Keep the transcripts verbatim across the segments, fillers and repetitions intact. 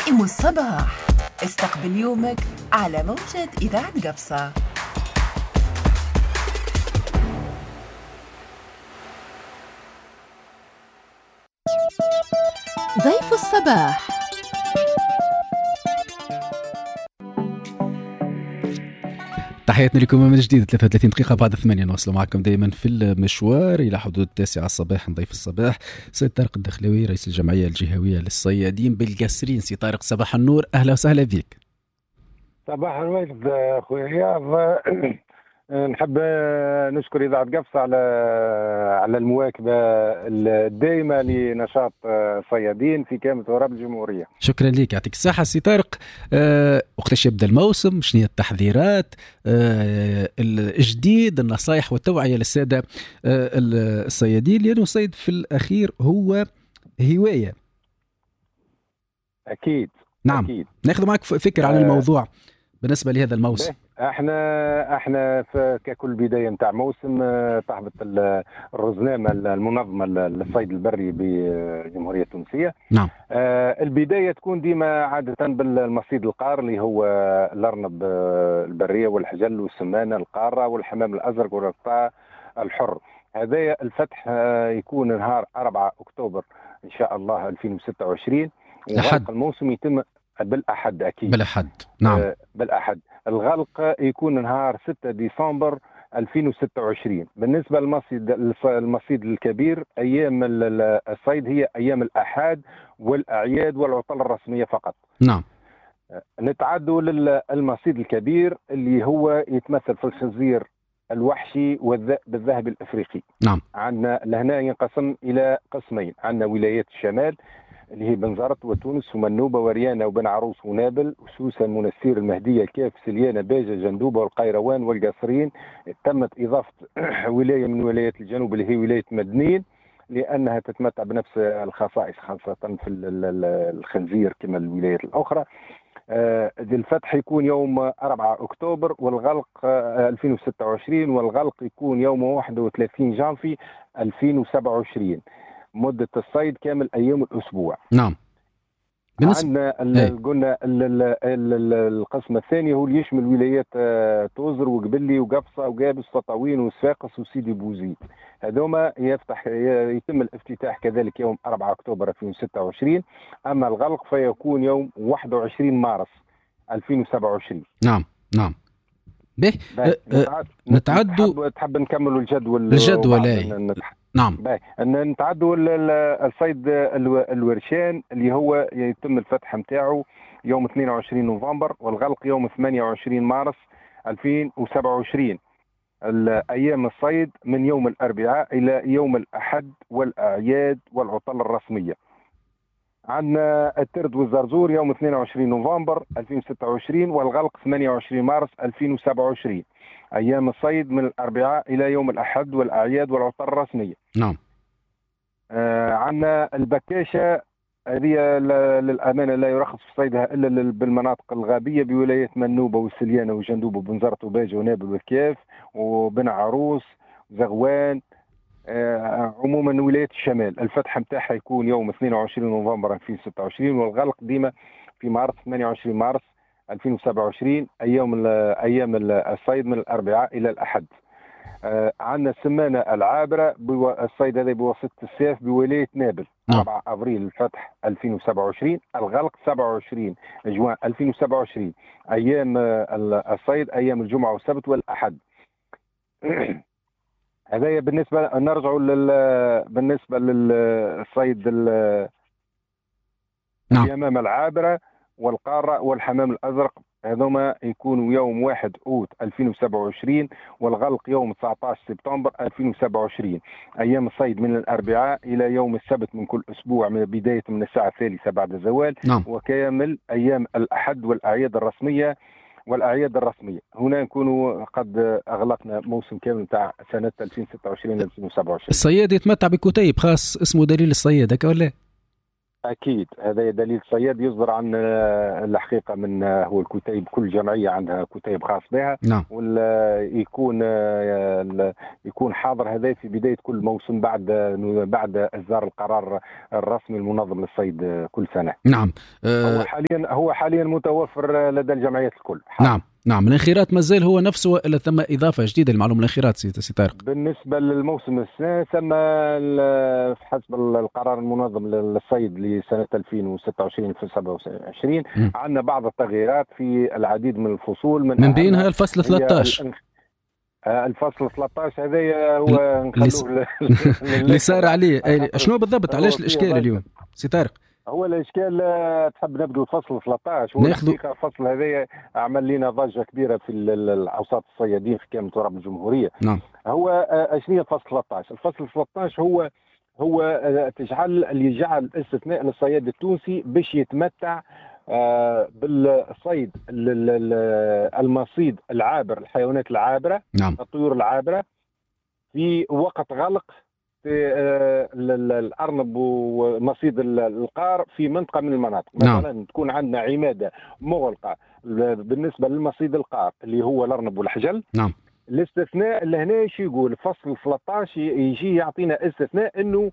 دعم الصباح. استقبل يومك على موجة إذاعة قفصة. ضيف الصباح. تحياتنا لكم من جديد. ثلاثة وثلاثين دقيقة بعد ثمانية نواصل معكم دائما في المشوار إلى حدود التاسعة صباحا. ضيف الصباح سيد طارق الدخلوي، رئيس الجمعية الجهوية للصيادين بالقصرين. سي طارق صباح النور، أهلا وسهلا بك. صباح الورد أخوي رياض. نحب نشكر إذاعة قفصة على على المواكبة الدائمة لنشاط صيادين في كامل تراب الجمهورية. شكرا لك، يعطيك الصحة سي طارق. أه وقتاش يبدأ الموسم؟ شنو هي التحذيرات أه الجديد، النصائح والتوعية للسادة أه الصيادين، لأنه الصيد في الأخير هو هواية. أكيد نعم. أكيد. ناخذ معك فكرة عن الموضوع بالنسبة لهذا الموسم. احنا احنا ككل بدايه نتاع موسم تهبط الرزنامه المنظمه للصيد البري بالجمهوريه التونسيه. نعم. آه البدايه تكون ديما عاده بالمصيد القار اللي هو الارنب البريه والحجل والسمانه القاره والحمام الازرق والرقطاء الحر. هذا الفتح يكون نهار أربعة أكتوبر ان شاء الله ألفين وستة وعشرين، وغلق الموسم يتم بالأحد. أكيد بالأحد. نعم. آه بالأحد. الغلق يكون نهار ستة ديسمبر ألفين وستة وعشرين. بالنسبة للمصيد المصيد الكبير، أيام الصيد هي أيام الأحد والأعياد والعطل الرسمية فقط. نعم. نتعدوا للمصيد الكبير اللي هو يتمثل في الخنزير الوحشي والذئب الذهبي الأفريقي. نعم. عندنا لهنا ينقسم إلى قسمين. عندنا ولايات الشمال اللي هي بنزرت وتونس ومنوبة وريانة وبن عروس ونابل وسوسة منسير المهدية كاف سليانة باجة جندوبة والقيروان والقصرين. تمت إضافة ولاية من ولايات الجنوب اللي هي ولاية مدنين، لأنها تتمتع بنفس الخصائص خاصة في الخنزير كما الولايات الأخرى. ذي الفتح يكون يوم أربعة أكتوبر والغلق ألفين وستة وعشرين، والغلق يكون يوم واحد وثلاثين جانفي ألفين وسبعة وعشرين. مدة الصيد كامل أيام الأسبوع. نعم. عندنا قلنا القسم الثاني هو اللي يشمل ولايات توزر وقبلي وقفصة وقابس وتطاوين وصفاقس وسيدي بوزيد. هذوما يفتح يتم الافتتاح كذلك يوم أربعة أكتوبر ألفين وستة وعشرين. أما الغلق فيكون يوم واحد وعشرين مارس ألفين وسبعة وعشرين. نعم. نعم. به نتعدوا. تحب نكملوا الجدول؟ الجدول نعم. أن نتعدوا الصيد الورشان اللي هو يتم الفتح متاعه يوم اثنين وعشرين نوفمبر والغلق يوم ثمانية وعشرين مارس ألفين وسبعة وعشرين. أيام الصيد من يوم الأربعاء إلى يوم الأحد والأعياد والعطل الرسمية. عندنا الترد والزرزور يوم اثنين وعشرين نوفمبر ألفين وستة وعشرين والغلق ثمانية وعشرين مارس ألفين وسبعة وعشرين. أيام الصيد من الأربعاء إلى يوم الأحد والأعياد والعطل الرسمية. نعم. آه عندنا البكاشة، هذه للأمانة لا يرخص في صيدها إلا بالمناطق الغابية بولاية منوبة والسليانة وجندوب وبنزرت وباجة ونابل والكاف وبن عروس وزغوان. آه عموما ولاية الشمال الفتح متاعها يكون يوم اثنين وعشرين نوفمبر ألفين وستة وعشرين والغلق ديما في مارس ثمانية وعشرين مارس ألفين وسبعة وعشرين. أيام أيام الصيد من الأربعاء إلى الأحد. آه عندنا السمانة العابرة الصيد هذا بواسطة السيف بولاية نابل. نعم. أربعة أبريل الفتح ألفين وسبعة وعشرين، الغلق سبعة وعشرين جوان ألفين وسبعة وعشرين. أيام الصيد أيام الجمعة والسبت والأحد. هذا بالنسبة نرجع لل بالنسبة للصيد نعم. اليمامة العابرة والقارة والحمام الأزرق، هذوما يكونوا يوم واحد أوت ألفين وسبعة وعشرين والغلق يوم تسعة عشر سبتمبر ألفين وسبعة وعشرين. أيام الصيد من الأربعاء إلى يوم السبت من كل أسبوع من بداية من الساعة الثالثة بعد الزوال. نعم. وكامل أيام الأحد والأعياد الرسمية والأعياد الرسمية. هنا نكونوا قد أغلقنا موسم كامل تاع سنة ألفين وستة وعشرين ألفين وسبعة وعشرين. الصياد يتمتع بكتيب خاص اسمه دليل الصياد، هكا ولا؟ اكيد هذا دليل صياد يصدر عن الحقيقه من هو الكتيب، كل جمعيه عندها كتيب خاص بها. نعم. ويكون يكون حاضر هذا في بدايه كل موسم بعد بعد اصدار القرار الرسمي المنظم للصيد كل سنه. نعم. أه هو حاليا هو حاليا متوفر لدى الجمعيات الكل. حاليا. نعم نعم. الانخراط مازال هو نفسه ولا ثم اضافه جديده لمعلومه الانخراط سي طارق؟ بالنسبه للموسم السنه ثم حسب القرار المنظم للصيد لسنه ألفين وستة وعشرين ألفين وسبعة وعشرين عندنا بعض التغييرات في العديد من الفصول، من, من بينها الفصل ثلاثة عشر. الفصل ثلاثة عشر هذا هو نخلوه اللي صار عليه. شنو بالضبط؟ علاش الاشكال اليوم سي طارق؟ هو الاشكال تحب نبدو الفصل ثلاثة عشر. هو الحقيقه الفصل هذا عمل لنا ضجه كبيره في الاوساط الصيادين في كامل تراب الجمهوريه. نعم. هو اشنو الفصل ثلاثة عشر؟ الفصل ثلاثة عشر هو هو تجعل اللي جعل استثناء للصياد التونسي باش يتمتع بالصيد المصيد العابر، الحيوانات العابره. نعم. الطيور العابره في وقت غلق في الأرنب ومصيد القار في منطقة من المناطق. مثلا نعم. تكون عندنا عمادة مغلقة بالنسبة للمصيد القار اللي هو الأرنب والحجل. نعم. الاستثناء اللي هنا شو يقول فصل ثلاثة عشر يجي يعطينا استثناء انه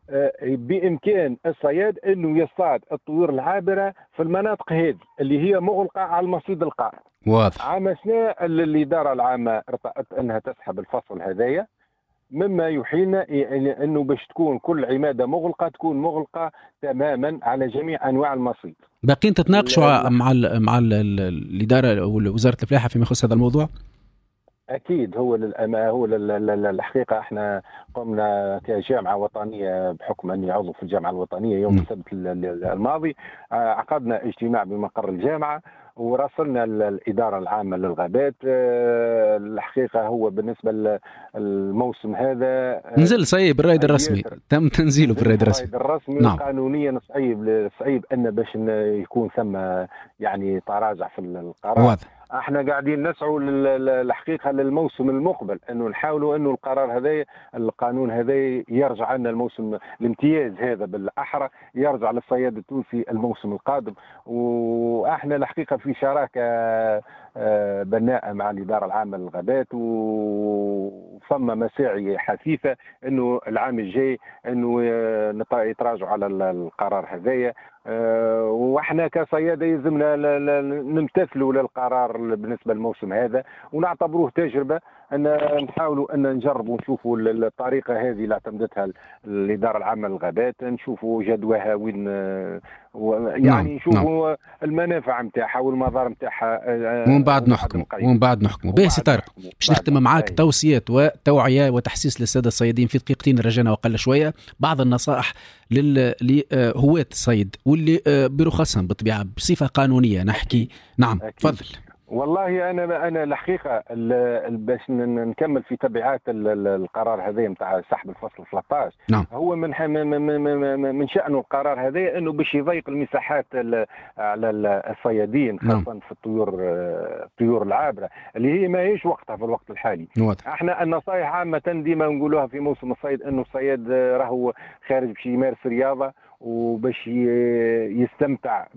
بامكان الصياد انه يصطاد الطيور العابرة في المناطق هذه اللي هي مغلقة على المصيد القار. واضح. عام اثناء الإدارة العامة رفضت انها تسحب الفصل هذايا، مما يحيلنا انه باش تكون كل عماده مغلقه تكون مغلقه تماما على جميع انواع المصيد. باقيين تتناقشوا مع ال مع ال الاداره ووزاره الفلاحه فيما يخص هذا الموضوع؟ اكيد. هو للأما هو الحقيقه احنا قمنا كجامعه وطنيه بحكم اني عضو في الجامعه الوطنيه يوم السبت الماضي عقدنا اجتماع بمقر الجامعه وراسلنا الإدارة العامة للغابات. الحقيقة هو بالنسبة للموسم هذا نزل صعيب بالرائد الرسمي، تم تنزيله بالرائد الرسمي. الرسمي نعم. قانونيا صعيب صعيب أن باش يكون ثم يعني تراجع في القرار. واضح. احنا قاعدين نسعوا الحقيقه للموسم المقبل انه نحاولوا انه القرار هذا القانون هذا يرجع عنا الموسم الامتياز هذا بالاحرى يرجع للصياد التونسي الموسم القادم. واحنا الحقيقه في شراكه بناءه مع الاداره العامه للغابات وثم مساعي حثيثه انه العام الجاي انه يتراجعوا على القرار هذايا. واحنا كصيادة يلزمنا نمتثلوا للقرار بالنسبه للموسم هذا ونعتبروه تجربه ان نحاولوا ان نجربوا نشوفوا الطريقه هذه اللي اعتمدتها الاداره العامه للغابات نشوفوا جدواها وين يعني نشوفوا نعم. المنافع نتاعها والمضار نتاعها ومن بعد نحكموا ومن بعد نحكموا. باهي سي طارق باش نختم معاك توصيات وتوعيه وتحسيس للساده الصيادين في دقيقتين رجانا وقل شويه بعض النصائح لهواة الصيد واللي برخصهم بالطبيعه بصفه قانونيه نحكي. نعم تفضل. والله انا انا الحقيقه باش نكمل في تبعات القرار هذا نتاع سحب الفصل ثلاثة عشر. نعم. هو من من شأنه القرار هذا انه باش يضيق المساحات على الصيادين خاصه نعم. في الطيور الطيور العابره اللي هي ما هيش وقتها في الوقت الحالي. واضح. احنا النصائح عامه ديما نقولوها في موسم الصيد انه الصياد راهو خارج باش يمارس رياضه وباش يستمتع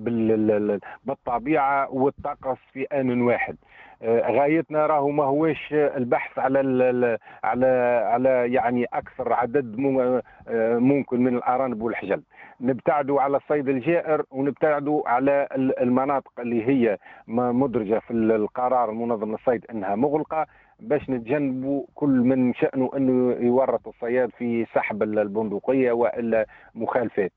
بالطبيعة والطقس في آن واحد. غايتنا راهو ما هوش البحث على على على يعني أكثر عدد ممكن من الأرانب والحجل. نبتعدوا على الصيد الجائر ونبتعدوا على المناطق اللي هي مدرجة في القرار المنظم للصيد أنها مغلقة باش نتجنبوا كل من شأنه أنه يورط الصياد في سحب البندقية وإلا مخالفات.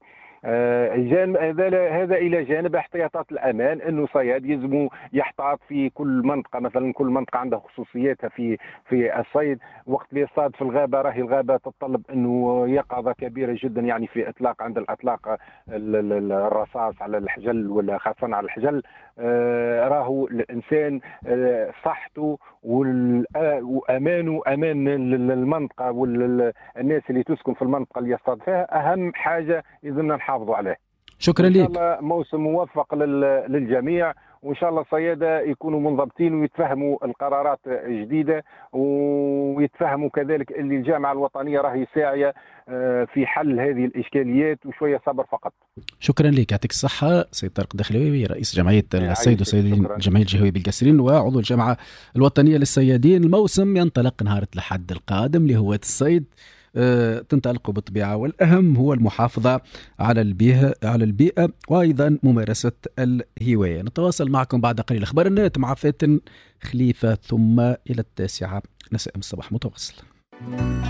هذا إلى جانب احتياطات الأمان أنه صياد يلزم يحتاط في كل منطقة. مثلا كل منطقة عندها خصوصياتها في في الصيد. وقت اللي يصطاد في الغابة راهي الغابة تتطلب أنه يقظة كبيرة جدا يعني في إطلاق عند الأطلاق الرصاص على الحجل ولا خاصة على الحجل. راهو الإنسان صحته وأمانه أمان المنطقة والناس اللي تسكن في المنطقة اللي يصطاد فيها أهم حاجة يلزمنا نحافظوا عليه. شكرا لك. إن شاء الله موسم موفق للجميع وان شاء الله الصياده يكونوا منضبطين ويتفهموا القرارات الجديده، ويتفهموا كذلك اللي الجامعه الوطنيه راهي ساعيه في حل هذه الاشكاليات، وشويه صبر فقط. شكرا لك، يعطيك الصحه سيد طارق الدخلوي، رئيس جمعيه الصيد وصيادين الجمعيه الجهويه بالقصرين وعضو الجامعه الوطنيه للصيادين. الموسم ينطلق نهار الأحد القادم لهواة الصيد، أه تنطلق بالطبيعه، والاهم هو المحافظه على البيئه على البيئه وايضا ممارسه الهوايه. نتواصل معكم بعد قليل. اخبار النت مع فاتن خليفه، ثم الى التاسعه مساء الصباح متواصل.